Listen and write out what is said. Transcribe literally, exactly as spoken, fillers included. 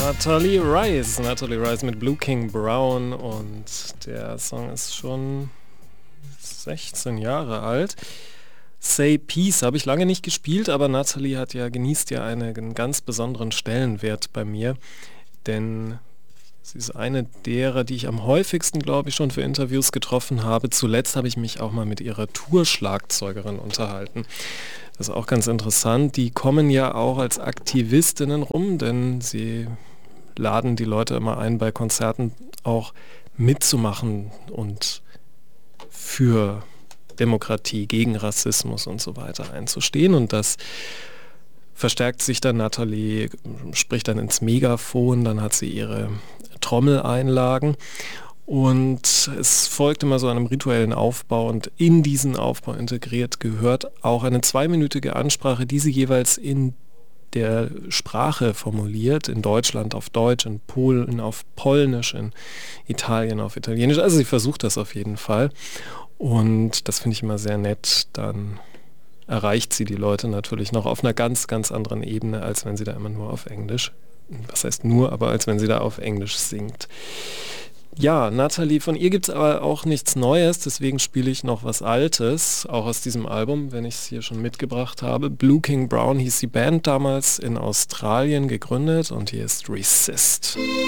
Natalie Rice, Natalie Rice mit Blue King Brown, und der Song ist schon sechzehn Jahre alt. Say Peace habe ich lange nicht gespielt, aber Natalie hat ja, genießt ja einen ganz besonderen Stellenwert bei mir, denn sie ist eine derer, die ich am häufigsten, glaube ich, schon für Interviews getroffen habe. Zuletzt habe ich mich auch mal mit ihrer Tourschlagzeugerin unterhalten. Das ist auch ganz interessant. Die kommen ja auch als Aktivistinnen rum, denn sie laden die Leute immer ein, bei Konzerten auch mitzumachen und für Demokratie, gegen Rassismus und so weiter einzustehen. Und das verstärkt sich dann. Natalie spricht dann ins Megafon, dann hat sie ihre Trommeleinlagen und es folgt immer so einem rituellen Aufbau, und in diesen Aufbau integriert gehört auch eine zweiminütige Ansprache, die sie jeweils in der Sprache formuliert, in Deutschland auf Deutsch, in Polen auf Polnisch, in Italien auf Italienisch. Also sie versucht das auf jeden Fall, und das finde ich immer sehr nett. Dann erreicht sie die Leute natürlich noch auf einer ganz, ganz anderen Ebene, als wenn sie da immer nur auf Englisch, was heißt nur, aber als wenn sie da auf Englisch singt. Ja, Natalie, von ihr gibt es aber auch nichts Neues, deswegen spiele ich noch was Altes, auch aus diesem Album, wenn ich es hier schon mitgebracht habe. Blue King Brown hieß die Band damals, in Australien gegründet, und hier ist Resist.